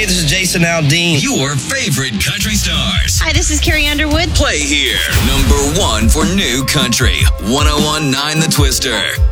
Hey, this is Jason Aldean. Your favorite country stars. Hi, this is Carrie Underwood. Play here. Number 1 for new country. 101.9 The Twister.